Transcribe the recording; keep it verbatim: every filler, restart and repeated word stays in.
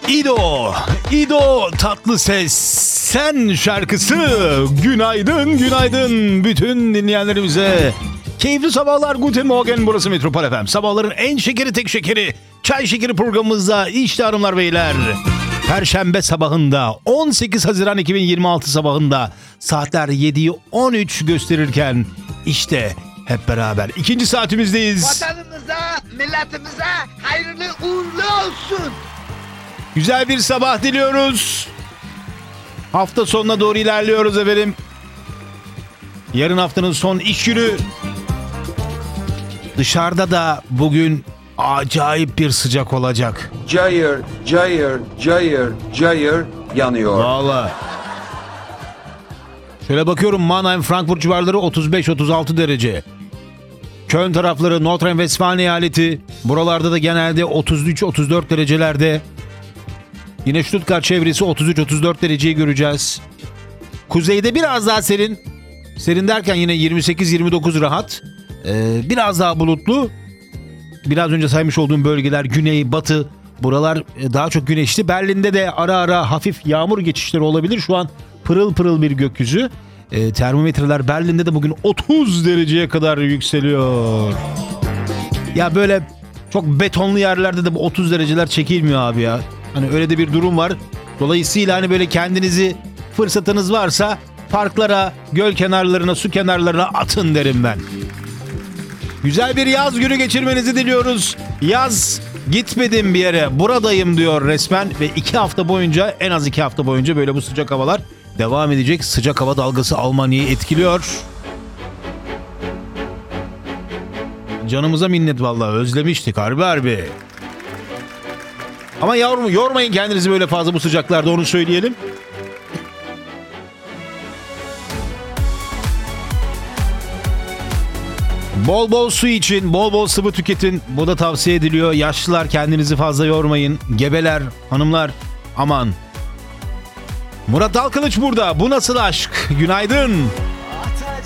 İdo, İdo tatlı ses, sen şarkısı. Günaydın, günaydın bütün dinleyenlerimize. Keyifli sabahlar, Guten Morgen, burası Metropol F M. Sabahların en şekeri tek şekeri, çay şekeri programımızda işte hanımlar beyler. Perşembe sabahında, on sekiz Haziran iki bin yirmi altı sabahında saatler yediyi on üç gösterirken işte hep beraber ikinci saatimizdeyiz. Vatanımıza, milletimize hayırlı uğurlu olsun. Güzel bir sabah diliyoruz. Hafta sonuna doğru ilerliyoruz efendim. Yarın haftanın son iş günü. Dışarıda da bugün acayip bir sıcak olacak. Cayır, cayır, cayır, cayır yanıyor. Vallahi. Şöyle bakıyorum, Mannheim, Frankfurt civarları otuz beş otuz altı derece. Köln tarafları, Nordrhein-Westfalen eyaleti. Buralarda da genelde otuz üç otuz dört derecelerde. Yine Stuttgart çevresi otuz üç otuz dört dereceyi göreceğiz. Kuzeyde biraz daha serin. Serin derken yine yirmi sekiz yirmi dokuz rahat. Ee, biraz daha bulutlu. Biraz önce saymış olduğum bölgeler güney, batı. Buralar daha çok güneşli. Berlin'de de ara ara hafif yağmur geçişleri olabilir. Şu an pırıl pırıl bir gökyüzü. Ee, termometreler Berlin'de de bugün otuz dereceye kadar yükseliyor. Ya böyle çok betonlu yerlerde de bu otuz dereceler çekilmiyor abi ya. Hani öyle de bir durum var. Dolayısıyla hani böyle kendinizi, fırsatınız varsa parklara, göl kenarlarına, su kenarlarına atın derim ben. Güzel bir yaz günü geçirmenizi diliyoruz. Yaz gitmedim bir yere, buradayım diyor resmen ve iki hafta boyunca, en az iki hafta boyunca böyle bu sıcak havalar devam edecek. Sıcak hava dalgası Almanya'yı etkiliyor. Canımıza minnet vallahi, özlemiştik harbi harbi. Ama yavrum, yormayın kendinizi böyle fazla bu sıcaklarda, onu söyleyelim. Bol bol su için, bol bol sıvı tüketin. Bu da tavsiye ediliyor. Yaşlılar, kendinizi fazla yormayın. Gebeler, hanımlar, aman. Murat Dalkılıç burada. Bu nasıl aşk? Günaydın.